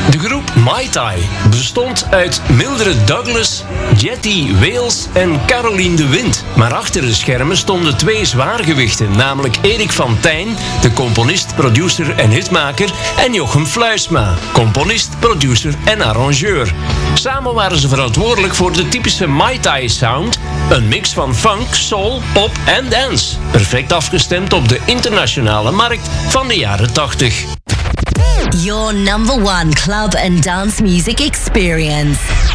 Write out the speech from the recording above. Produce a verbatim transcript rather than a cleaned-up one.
De groep Mai Tai bestond uit Mildred Douglas, Jetty Wales en Caroline de Wind. Maar achter de schermen stonden twee zwaargewichten, namelijk Erik van Tijn, de componist, producer en hitmaker, en Jochem Fluisma, componist, producer en arrangeur. Samen waren ze verantwoordelijk voor de typische Mai Tai sound, een mix van funk, soul, pop en dance. Perfect afgestemd op de internationale markt van de jaren tachtig. Your number one club and dance music experience.